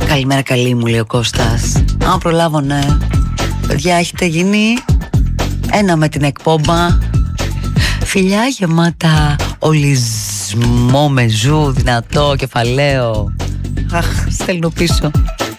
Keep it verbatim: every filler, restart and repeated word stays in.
Καλημέρα καλή μου, λέει ο Κώστας. Αν προλάβω, ναι. Παιδιά, έχετε γίνει ένα με την εκπόμπα. Φιλιά γεμάτα ολισμό με ζου, δυνατό κεφαλαίο. Αχ, στέλνω πίσω.